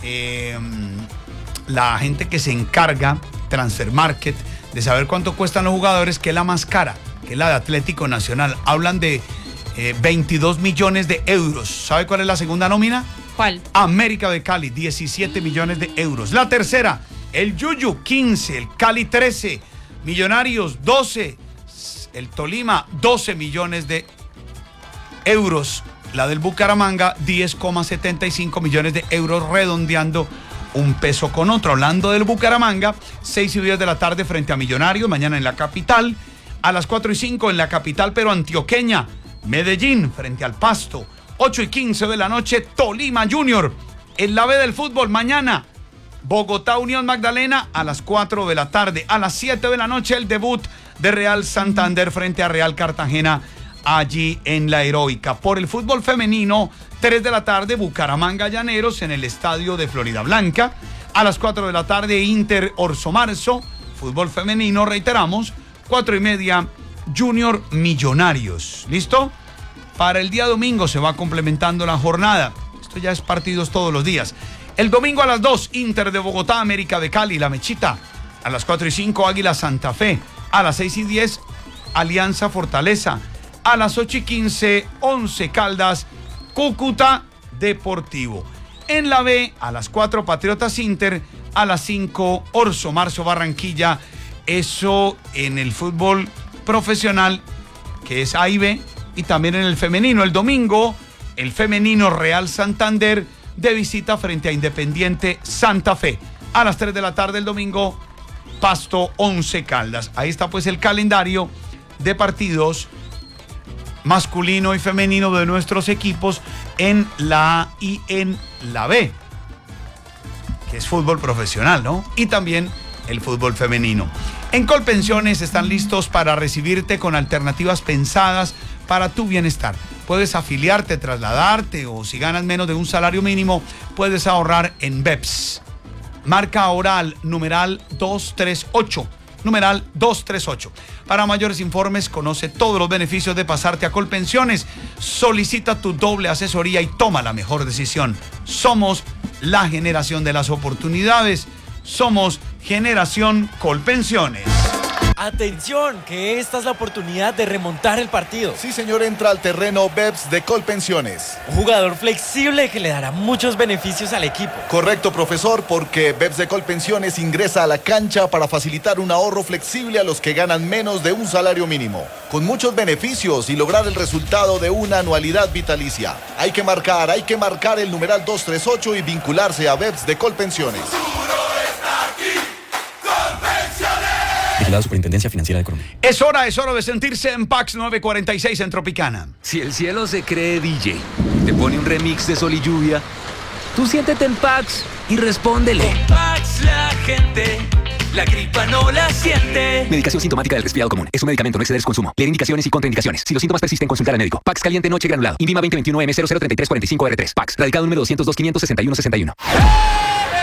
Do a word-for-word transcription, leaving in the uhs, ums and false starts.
eh, la gente que se encarga, Transfer Market, de saber cuánto cuestan los jugadores, que es la más cara, que es la de Atlético Nacional. Hablan de eh, veintidós millones de euros. ¿Sabe cuál es la segunda nómina? ¿Cuál? América de Cali, diecisiete millones de euros. La tercera, el Yuyu, quince, el Cali, trece, Millonarios, doce, el Tolima, doce millones de euros. La del Bucaramanga, diez coma setenta y cinco millones de euros, redondeando un peso con otro. Hablando del Bucaramanga, seis y diez de la tarde frente a Millonarios, mañana en la capital. A las cuatro y cinco en la capital pero antioqueña, Medellín frente al Pasto. ocho y quince de la noche, Tolima Junior. En la B del fútbol, mañana, Bogotá Unión Magdalena a las cuatro de la tarde. A las siete de la noche, el debut de Real Santander frente a Real Cartagena, allí en la Heroica. Por el fútbol femenino, tres de la tarde, Bucaramanga Llaneros en el estadio de Florida Blanca. A las cuatro de la tarde, Inter Orso Marzo. Fútbol femenino, reiteramos, cuatro y media, Junior Millonarios. ¿Listo? Para el día domingo se va complementando la jornada. Esto ya es partidos todos los días. El domingo a las dos, Inter de Bogotá, América de Cali, La Mechita. A las cuatro y cinco, Águila Santa Fe. A las seis y diez, Alianza Fortaleza. A las ocho y quince, Once Caldas, Cúcuta Deportivo. En la B, a las cuatro, Patriotas Inter. A las cinco, Orso Marzo Barranquilla. Eso en el fútbol profesional, que es A y B, y también en el femenino. El domingo, el femenino Real Santander de visita frente a Independiente Santa Fe. A las tres de la tarde el domingo, Pasto Once Caldas. Ahí está pues el calendario de partidos masculino y femenino de nuestros equipos en la A y en la B, que es fútbol profesional, ¿no? Y también el fútbol femenino. En Colpensiones están listos para recibirte con alternativas pensadas para tu bienestar. Puedes afiliarte, trasladarte, o si ganas menos de un salario mínimo, puedes ahorrar en B E P S. Marca ahora al numeral doscientos treinta y ocho. Numeral doscientos treinta y ocho. Para mayores informes, conoce todos los beneficios de pasarte a Colpensiones. Solicita tu doble asesoría y toma la mejor decisión. Somos la generación de las oportunidades. Somos Generación Colpensiones. Atención, que esta es la oportunidad de remontar el partido. Sí, señor, entra al terreno B E P S de Colpensiones. Un jugador flexible que le dará muchos beneficios al equipo. Correcto, profesor, porque B E P S de Colpensiones ingresa a la cancha para facilitar un ahorro flexible a los que ganan menos de un salario mínimo, con muchos beneficios y lograr el resultado de una anualidad vitalicia. Hay que marcar, hay que marcar el numeral doscientos treinta y ocho y vincularse a B E P S de Colpensiones. La Superintendencia Financiera de Colombia. Es hora, es hora de sentirse en Pax novecientos cuarenta y seis en Tropicana. Si el cielo se cree D J, te pone un remix de Sol y Lluvia, tú siéntete en Pax y respóndele. En Pax la gente, la gripa no la siente. Medicación sintomática del resfriado común. Es un medicamento, no exceder su consumo. Leer indicaciones y contraindicaciones. Si los síntomas persisten, consultar al médico. Pax caliente noche granulado. INVIMA veinte veintiuno M cero cero treinta y tres cuarenta y cinco R tres. Pax. Radicado número doscientos dos, quinientos sesenta y uno sesenta y uno. ¡Eh!